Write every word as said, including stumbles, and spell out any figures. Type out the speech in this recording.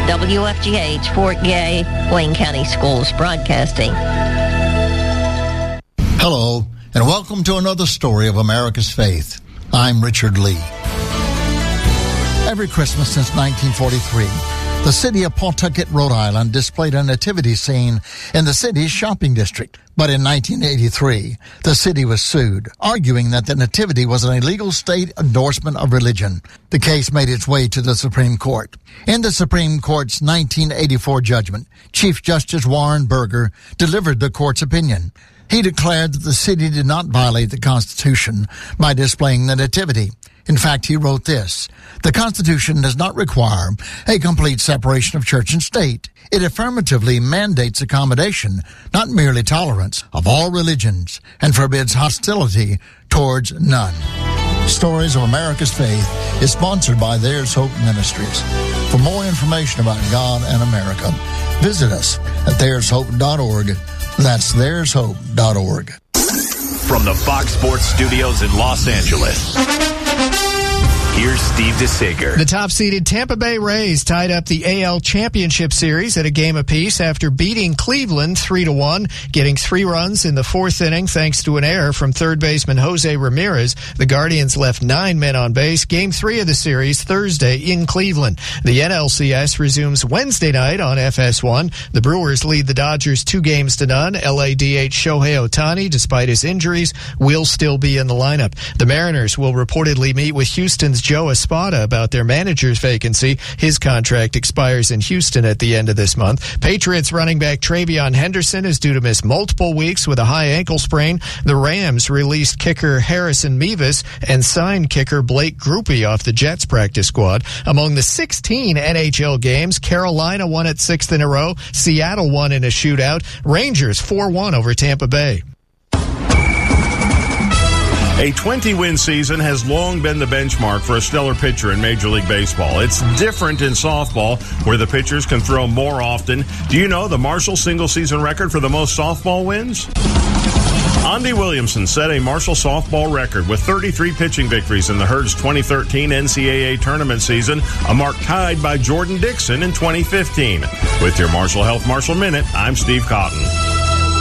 W F G H, Fort Gay, Wayne County Schools Broadcasting. Hello, and welcome to another story of America's faith. I'm Richard Lee. Every Christmas since nineteen forty-three, the city of Pawtucket, Rhode Island, displayed a nativity scene in the city's shopping district. But in nineteen eighty-three, the city was sued, arguing that the nativity was an illegal state endorsement of religion. The case made its way to the Supreme Court. In the Supreme Court's nineteen eighty-four judgment, Chief Justice Warren Burger delivered the court's opinion. He declared that the city did not violate the Constitution by displaying the nativity. In fact, he wrote this: "The Constitution does not require a complete separation of church and state. It affirmatively mandates accommodation, not merely tolerance, of all religions, and forbids hostility towards none." Stories of America's Faith is sponsored by There's Hope Ministries. For more information about God and America, visit us at there's hope dot org. That's there's hope dot org. From the Fox Sports Studios in Los Angeles, here's Steve DeSager. The top-seeded Tampa Bay Rays tied up the A L Championship Series at a game apiece after beating Cleveland three to one, getting three runs in the fourth inning thanks to an error from third baseman Jose Ramirez. The Guardians left nine men on base. Game three of the series Thursday in Cleveland. The N L C S resumes Wednesday night on F S one. The Brewers lead the Dodgers two games to none. L A D H Shohei Ohtani, despite his injuries, will still be in the lineup. The Mariners will reportedly meet with Houston's Joe Espada about their manager's vacancy. His contract expires in Houston at the end of this month. Patriots running back Travion Henderson is due to miss multiple weeks with a high ankle sprain. The Rams released kicker Harrison Mevis and signed kicker Blake Grupe off the Jets practice squad. Among the sixteen N H L games, Carolina won its sixth in a row. Seattle won in a shootout. Rangers four one over Tampa Bay. A twenty-win season has long been the benchmark for a stellar pitcher in Major League Baseball. It's different in softball, where the pitchers can throw more often. Do you know the Marshall single-season record for the most softball wins? Andy Williamson set a Marshall softball record with thirty-three pitching victories in the Herd's twenty thirteen N C double A tournament season, a mark tied by Jordan Dixon in twenty fifteen. With your Marshall Health Marshall Minute, I'm Steve Cotton.